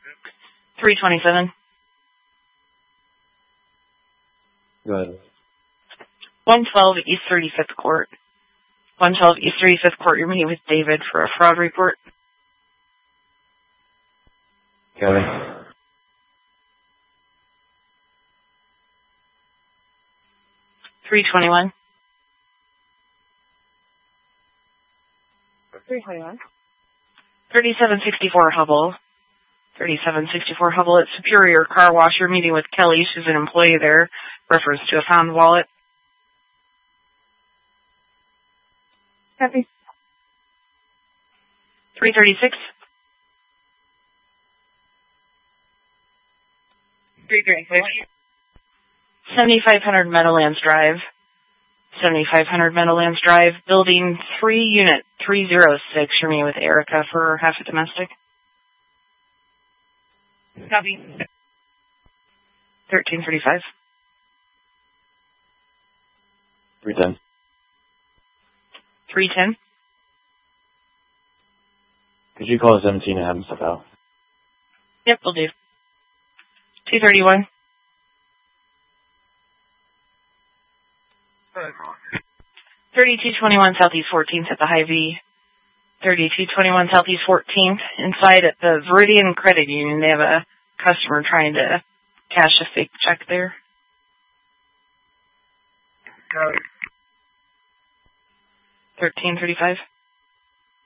327. Go ahead. 112 East 35th Court. 112 East 35th Court, you're meeting with David for a fraud report. Kevin. 321. 321. 3764 Hubble. 3764 Hubble at Superior Car Wash. You're meeting with Kelly. She's an employee there. Reference to a found wallet. Copy. 336. 336. 7500 Meadowlands Drive. 7500 Meadowlands Drive. Building 3, Unit 306. You're meeting with Erica for half a domestic. Copy. 1335. 310. 310. Could you call 17 and have him step out? Yep, will do. 231. 3221 Southeast 14th at the Hy-Vee. 3221 Southeast 14th. Inside at the Viridian Credit Union, they have a customer trying to cash a fake check there. 1335.